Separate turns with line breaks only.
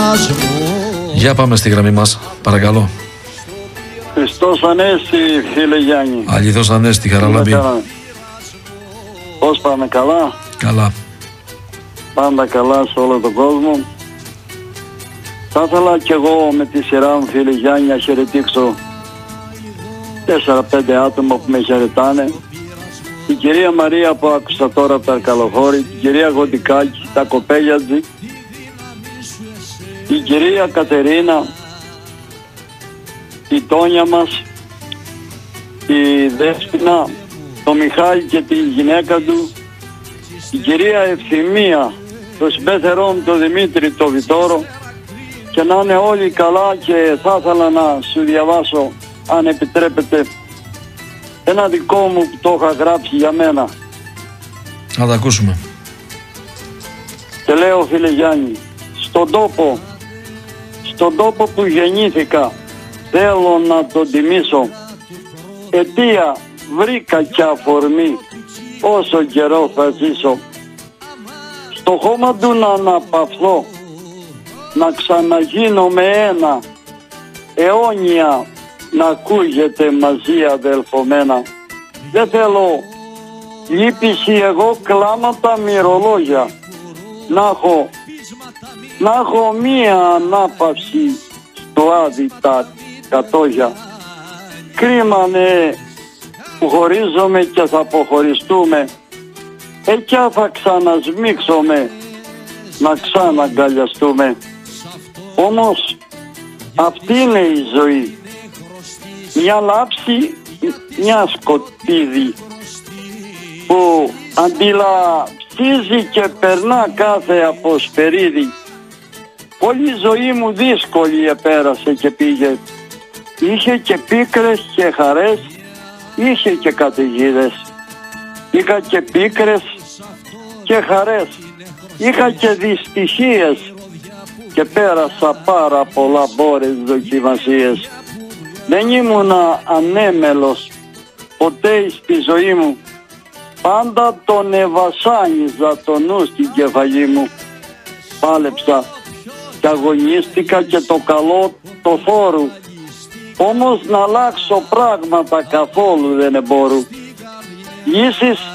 Για πάμε στη γραμμή μας, παρακαλώ.
Χριστός Ανέστη, φίλε Γιάννη.
Αληθώς Ανέστη, Χαραλαμπή.
Πώς πάμε, καλά?
Καλά.
Πάντα καλά σε όλο τον κόσμο. Θα ήθελα κι εγώ με τη σειρά μου, φίλε Γιάννη, να χαιρετήξω 4-5 άτομα που με χαιρετάνε. Την κυρία Μαρία που άκουσα τώρα από τα Αρκαλοχώρη, την κυρία Γοντικάκη, τα Κοπέλιατζη, την κυρία Κατερίνα, η Τόνια μας, η Δέσποινα, το Μιχάλη και την γυναίκα του, την κυρία Ευθυμία, το συμπέθερό μου το Δημήτρη, το Βιτόρο, και να είναι όλοι καλά. Και θα ήθελα να σου διαβάσω, αν επιτρέπετε, ένα δικό μου που το είχα γράψει για μένα.
Να τα ακούσουμε.
Και λέω, φίλε Γιάννη, στον τόπο που γεννήθηκα θέλω να τον τιμήσω. Αιτία βρήκα κι αφορμή όσο καιρό θα ζήσω. Στο χώμα του να αναπαυθώ, να ξαναγίνω με ένα, αιώνια να ακούγεται μαζί αδελφομένα. Δεν θέλω λύπηση εγώ, κλάματα, μυρολόγια. Να έχω μία ανάπαυση στο άδει τα κατόγια. Κρίμανε που χωρίζομαι και θα αποχωριστούμε. Εκιά θα ξανασμίξουμε να ξαναγκαλιαστούμε. Όμως αυτή είναι η ζωή. Μια λάψη, μια σκοτίδι που αντιλαψίζει και περνά κάθε αποσπερίδι. Όλη η ζωή μου δύσκολη επέρασε και πήγε. Είχε και πίκρες και χαρές, είχε και καταιγίδες. Είχα και πίκρες και χαρές, είχα και δυστυχίες και πέρασα πάρα πολλά μπόρες δοκιμασίες. Δεν ήμουνα ανέμελος ποτέ στη ζωή μου. Πάντα τον ευασάνιζα το νου στην κεφαλή μου. Πάλεψα και αγωνίστηκα και το καλό το φόρου. Όμως να αλλάξω πράγματα καθόλου δεν εμπόρου. Λύσεις